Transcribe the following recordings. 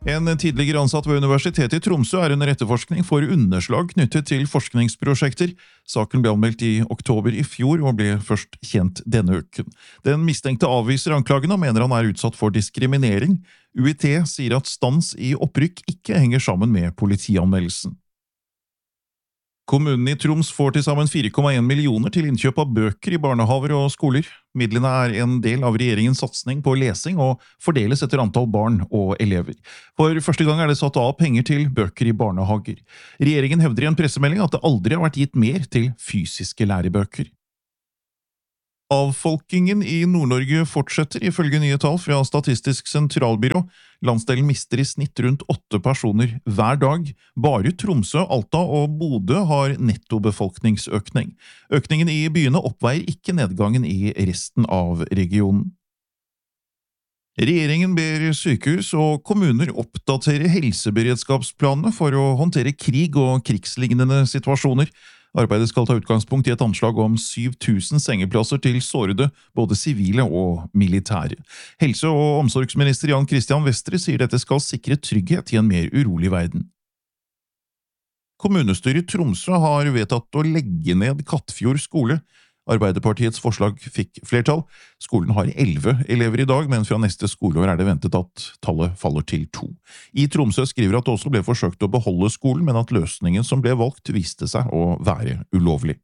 En tidligere ansatt ved Universitetet i Tromsø er under etterforskning for underslag knyttet til forskningsprosjekter. Saken ble anmeldt i oktober i fjor og ble først kjent denne uken. Den mistenkte avviser anklagene og mener han er utsatt for diskriminering. UiT sier at stans i opprykk ikke henger sammen med politianmeldelsen. Kommunen i Troms får til sammen 4,1 millioner til innkjøp av bøker i barnehaver og skoler. Midlene er en del av regjeringens satsning på lesing og fordeles etter antall barn og elever. For første gang er det satt av penger til bøker i barnehager. Regjeringen hevder i en pressemelding at det aldri har vært gitt mer til fysiske lærebøker. Avfolkingen i Nord-Norge fortsetter ifølge nye tall fra Statistisk sentralbyrå. Landsdelen mister i snitt rundt 8 personer hver dag. Bare Tromsø, Alta og Bodø har nettobefolkningsøkning. Økningen i byene oppveier ikke nedgangen i resten av regionen. Regjeringen ber sykehus og kommuner oppdatere helseberedskapsplanene for å håndtere krig og krigslignende situasjoner. Arbeidet skal ta utgangspunkt i et anslag om 7000 sengeplasser til sårede, både sivile og militære. Helse- og omsorgsminister Jan Christian Vestre sier dette skal sikre trygghet i en mer urolig verden. Kommunestyret i Tromsø har vedtatt å legge ned Kattfjord skole. Arbeiderpartiets forslag fikk flertall. Skolen har 11 elever i dag, men fra neste skoleår er det ventet at tallet faller til 2. I Tromsø skriver at det også ble forsøkt å beholde skolen, men at løsningen som ble valgt viste seg å være ulovlig.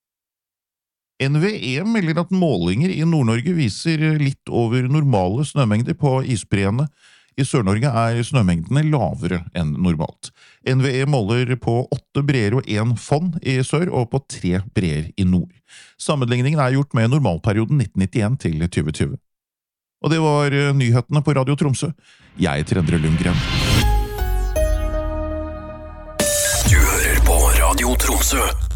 NVE melder at målinger i Nord-Norge viser litt over normale snømengder på isbreene. I Sør-Norge er snømengdene lavere enn normalt. NVE måler på 8 breer og 1 fonn i sør og på 3 breer i nord. Sammenligningen er gjort med normalperioden 1991 til 2020. Og det var nyhetene på Radio Tromsø. Jeg heter Endre Lundgren. Du hører på Radio Tromsø.